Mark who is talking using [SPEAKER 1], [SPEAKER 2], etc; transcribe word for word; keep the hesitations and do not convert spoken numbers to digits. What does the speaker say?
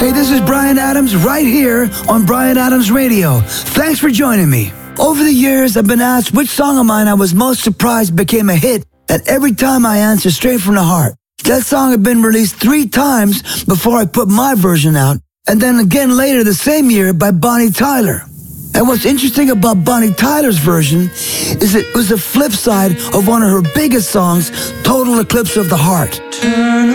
[SPEAKER 1] Hey, this is Bryan Adams right here on Bryan Adams Radio. Thanks for joining me. Over the years, I've been asked which song of mine I was most surprised became a hit, and every time I answer straight from the heart. That song had been released three times before I put my version out, and then again later the same year by Bonnie Tyler. And what's interesting about Bonnie Tyler's version is it was the flip side of one of her biggest songs, Total Eclipse of the Heart.